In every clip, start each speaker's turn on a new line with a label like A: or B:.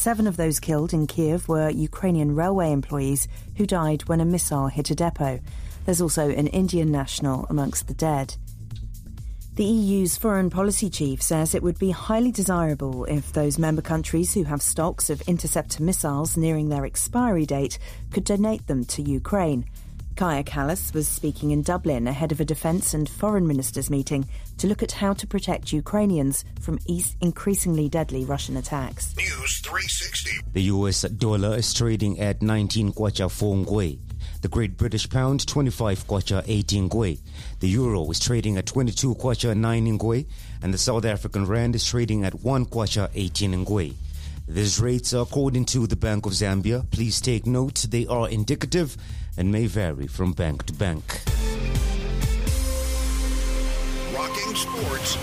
A: 7 of those killed in Kiev were Ukrainian railway employees who died when a missile hit a depot. There's also an Indian national amongst the dead. The EU's foreign policy chief says it would be highly desirable if those member countries who have stocks of interceptor missiles nearing their expiry date could donate them to Ukraine. Kaja Kallas was speaking in Dublin ahead of a defence and foreign ministers meeting to look at how to protect Ukrainians from increasingly deadly Russian attacks.
B: News 360.
C: The US dollar is trading at 19 kwacha 4 ngwe. The Great British Pound, 25 kwacha 18 ngwe. The Euro is trading at 22 kwacha 9 ngwe. And the South African Rand is trading at 1 kwacha 18 ngwe. These rates are according to the Bank of Zambia. Please take note, they are indicative and may vary from bank to bank.
B: Rocking sports.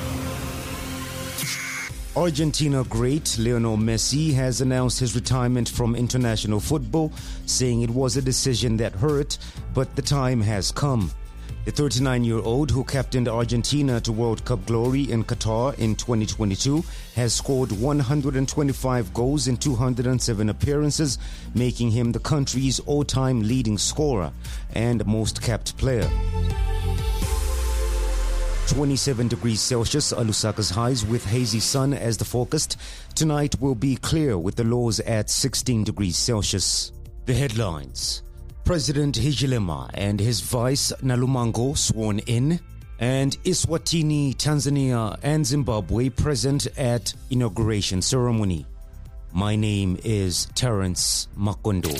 C: Argentina great Lionel Messi has announced his retirement from international football, saying it was a decision that hurt, but the time has come. The 39-year-old who captained Argentina to World Cup glory in Qatar in 2022 has scored 125 goals in 207 appearances, making him the country's all-time leading scorer and most capped player. 27 degrees Celsius are Lusaka's highs with hazy sun as the forecast. Tonight will be clear with the lows at 16 degrees Celsius. The headlines. President Hichilema and his vice Nalumango sworn in, and Eswatini, Tanzania and Zimbabwe present at inauguration ceremony. My name is Terence Makondo.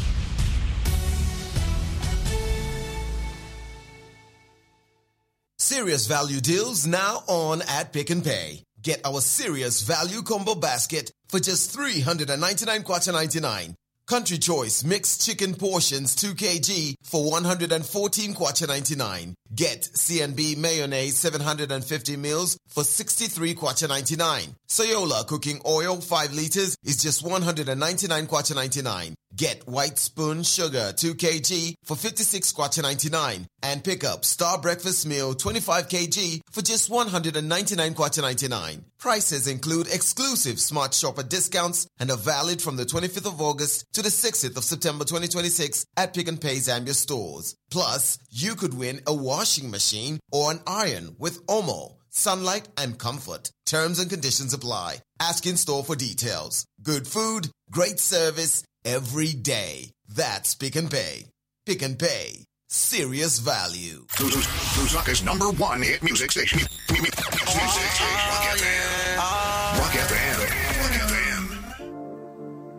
D: Serious value deals now on at Pick n Pay. Get our serious value combo basket for just 399 kwacha 99. Country Choice mixed chicken portions 2 kg for 114 kwacha 99. Get CNB mayonnaise 750 mils for 63 kwacha 99. Soyola cooking oil 5 liters is just 199 kwacha 99. Get White Spoon Sugar 2 kg for 56 kwacha 99. And pick up Star Breakfast Meal 25 kg for just 199 kwacha 99. Prices include exclusive Smart Shopper discounts and are valid from the 25th of August to the 6th of September 2026 at Pick n Pay Zambia stores. Plus, you could win a washing machine or an iron with Omo, Sunlight and Comfort. Terms and conditions apply. Ask in store for details. Good food, great service, every day. That's Pick n Pay. Pick n Pay. Serious value.
B: Lusaka's #1 hit music station. Rock FM. Rock FM. Rock FM.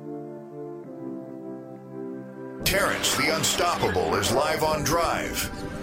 B: Terrence the Unstoppable is live on Drive.